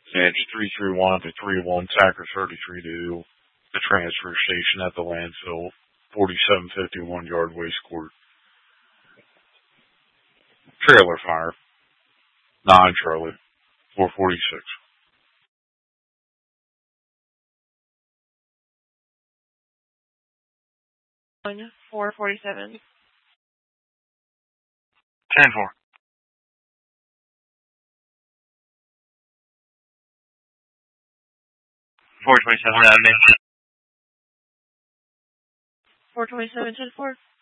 Edge 331 to 301, Tacker 33 to the transfer station at the landfill, 4751 yard waste court. Trailer fire. 9 Charlie, 446. 447. 10-4. 427 out of me. 427, 10-4.